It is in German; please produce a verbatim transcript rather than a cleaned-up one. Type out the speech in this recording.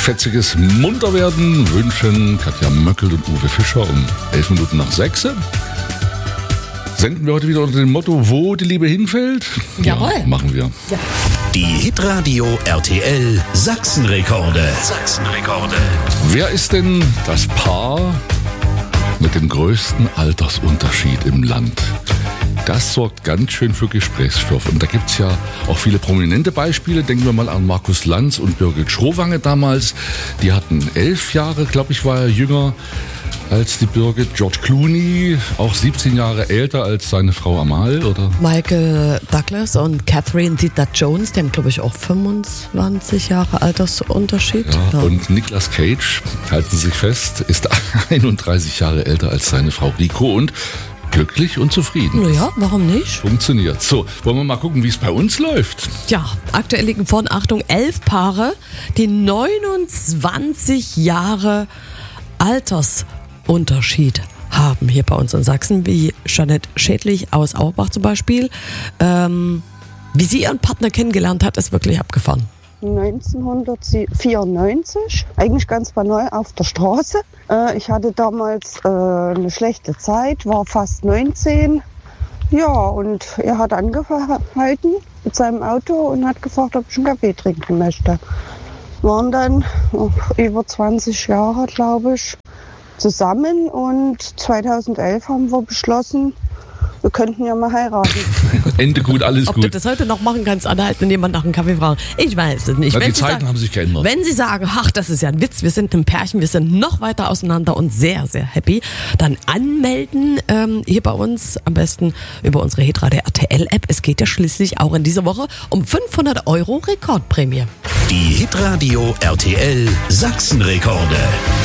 fetziges Munterwerden wünschen Katja Möckel und Uwe Fischer um elf Minuten nach sechs. Senden wir heute wieder unter dem Motto, wo die Liebe hinfällt? Jawohl. Ja, machen wir. Ja. Die Hitradio R T L Sachsenrekorde. Sachsenrekorde. Wer ist denn das Paar mit dem größten Altersunterschied im Land? Das sorgt ganz schön für Gesprächsstoff. Und da gibt es ja auch viele prominente Beispiele. Denken wir mal an Markus Lanz und Birgit Schrowange damals. Die hatten elf Jahre, glaube ich, war er jünger als die Birgit. George Clooney, auch siebzehn Jahre älter als seine Frau Amal, oder? Michael Douglas und Catherine Zeta-Jones, die haben, glaube ich, auch fünfundzwanzig Jahre Altersunterschied. Ja, Ja. und Nicolas Cage, halten Sie sich fest, ist einunddreißig Jahre älter als seine Frau Rico und glücklich und zufrieden. Naja, warum nicht? Funktioniert. So, wollen wir mal gucken, wie es bei uns läuft? Ja, aktuell liegen vorn, Achtung, elf Paare, die neunundzwanzig Jahre Altersunterschied haben hier bei uns in Sachsen, wie Jeanette Schädlich aus Auerbach zum Beispiel. Ähm, wie sie ihren Partner kennengelernt hat, ist wirklich abgefahren. neunzehnhundertvierundneunzig, eigentlich ganz banal auf der Straße. Äh, ich hatte damals äh, eine schlechte Zeit, war fast neunzehn. Ja, und er hat angehalten mit seinem Auto und hat gefragt, ob ich einen Kaffee trinken möchte. Waren dann oh, über zwanzig Jahre, glaube ich, zusammen und zweitausendelf haben wir beschlossen, wir könnten ja mal heiraten. Ende gut, alles Ob du gut. das heute noch machen kannst, anhalten und jemand nach einem Kaffee fragen, ich weiß es nicht. Na, Wenn die Sie Zeiten sagen, haben sich geändert. Wenn Sie sagen, ach, das ist ja ein Witz, wir sind ein Pärchen, wir sind noch weiter auseinander und sehr, sehr happy, dann anmelden ähm, hier bei uns, am besten über unsere Hitradio R T L-App. Es geht ja schließlich auch in dieser Woche um fünfhundert Euro Rekordprämie. Die Hitradio R T L Sachsenrekorde.